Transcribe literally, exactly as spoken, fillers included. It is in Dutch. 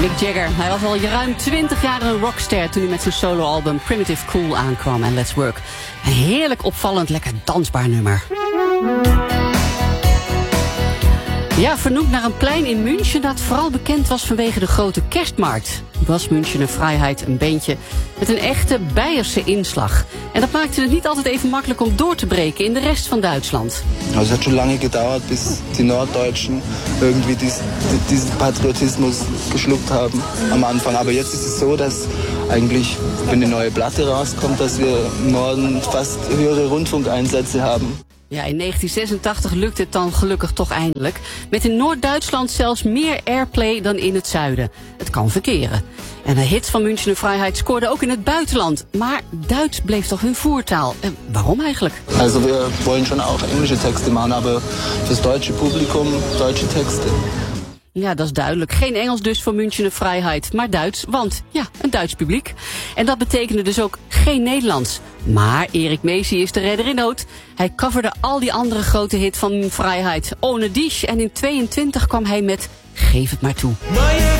Mick Jagger, hij was al ruim twintig jaar een rockster toen hij met zijn soloalbum Primitive Cool aankwam en Let's Work. Een heerlijk opvallend, lekker dansbaar nummer. Ja, vernoemd naar een plein in München dat vooral bekend was vanwege de grote kerstmarkt. Was Münchener Freiheit een beentje met een echte Beierse inslag. En dat maakte het niet altijd even makkelijk om door te breken in de rest van Duitsland. Also het hat schon lange gedauert, bis die Norddeutschen irgendwie diesen diesen Patriotismus geschluckt haben am Anfang. Aber jetzt ist es so, dass eigentlich, wenn die neue Platte rauskommt, dass wir im Norden fast höhere Rundfunkeinsätze haben. Ja, in negentien zesentachtig lukt het dan gelukkig toch eindelijk. Met in Noord-Duitsland zelfs meer airplay dan in het zuiden. Het kan verkeren. En de hits van Münchener Freiheit scoorden ook in het buitenland. Maar Duits bleef toch hun voertaal. En waarom eigenlijk? Also wir wollen schon auch englische Texte machen, aber fürs deutsche Publikum deutsche Texte. Ja, dat is duidelijk. Geen Engels dus voor Münchener Freiheit, maar Duits. Want, ja, een Duits publiek. En dat betekende dus ook geen Nederlands. Maar Erik Meesy is de redder in nood. Hij coverde al die andere grote hit van Freiheit, Ohne dich. En in tweeëntwintig kwam hij met Geef het maar toe.